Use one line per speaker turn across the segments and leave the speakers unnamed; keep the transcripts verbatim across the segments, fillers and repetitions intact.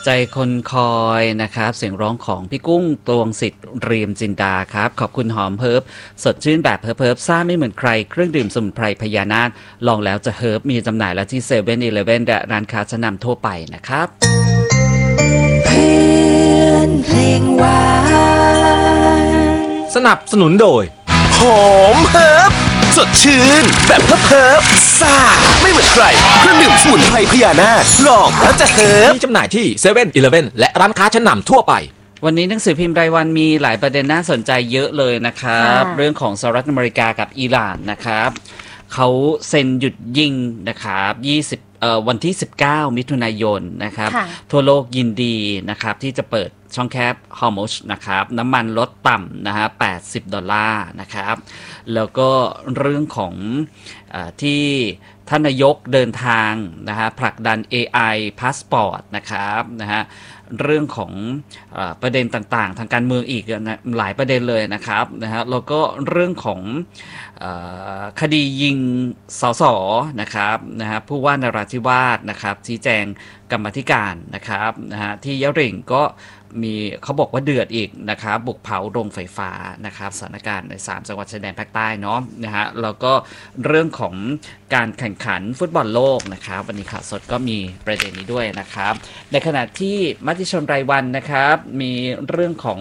ใจคนคอยนะครับเสียงร้องของพี่กุ้งตวงสิทธิ์เรียมจินดาครับขอบคุณหอมเฮิร์บสดชื่นแบบเฮิร์บเฮิร์บซ่าไม่เหมือนใครเครื่องดื่มสมุนไพรพญานาคลองแล้วจะเฮิร์บมีจำหน่ายแล้วที่เซเว่นอีเลฟเว่นและร้านค้าชั้นนำทั่วไปนะครับ
เพื่อนเพลงหวาน
สนับสนุนโดยหอมเฮิร์บสดชื่นแบบเฮิร์บเฮิร์บซ่าไม่เหมือนใครเครื่องดื่มสมุนไพรพญานาคลองแล้วจะเฮิร์บมีจำหน่ายที่เซเว่นอีเลฟเว่นและร้านค้าชั้นนำทั่วไป
วันนี้หนังสือพิมพ์รายวันมีหลายประเด็นน่าสนใจเยอะเลยนะครับเรื่องของสหรัฐอเมริกากับอิหร่านนะครับเขาเซ็นหยุดยิงนะครับยี่สิบเอ่อวันที่สิบเก้ามิถุนายนนะครับทั่วโลกยินดีนะครับที่จะเปิดช่องแคบฮอร์มุซนะครับน้ำมันลดต่ำนะฮะแปดสิบดอลลาร์นะครับแล้วก็เรื่องของเอ่อที่ท่านนายกเดินทางนะฮะผลักดัน เอ ไอ Passport นะครับนะฮะเรื่องของเอ่อประเด็นต่างๆทางการเมืองอีกนะหลายประเด็นเลยนะครับนะฮะแล้วก็เรื่องของเอ่อคดียิงสสนะครับนะฮะผู้ว่านราธิวาสนะครับชี้แจงกรรมาธิการนะครับนะฮะที่ยะริงก็มีเขาบอกว่าเดือดอีกนะครับบุกเผาโรงไฟฟ้านะครับสถานการณ์ในสามจังหวัดชายแดนภาคใต้เนาะนะฮะแล้วก็เรื่องของการแข่งขันฟุตบอลโลกนะครับวันนี้ข่าวสดก็มีประเด็นนี้ด้วยนะครับในขณะที่มติชนรายวันนะครับมีเรื่องของ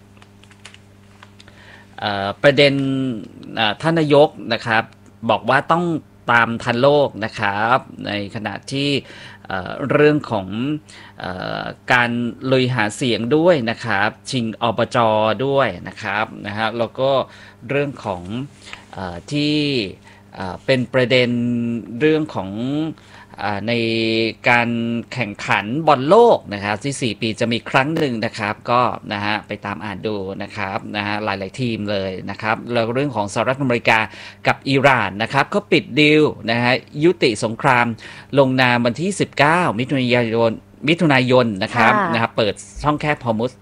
เอ่อประเด็นท่านนายกนะครับบอกว่าต้องตามทันโลกนะครับในขณะที่เอ่อเรื่องของเอ่อการลุยหาเสียงด้วยนะครับชิงอบจ.ด้วยนะครับนะฮะแล้วก็เรื่องของเอ่อที่เอ่อเป็นประเด็นเรื่องของในการแข่งขันบอลโลกนะครับที่สี่ปีจะมีครั้งหนึ่งนะครับก็นะฮะไปตามอ่านดูนะครับนะฮะหลายๆทีมเลยนะครับแล้วเรื่องของสหรัฐอเมริกากับอิหร่านนะครับเขาปิดดีลนะฮะยุติสงครามลงนามวันที่สิบเก้ามิถุนายนมิถุนายนนะครับนะครับเปิดช่องแคบฮอร์มุซ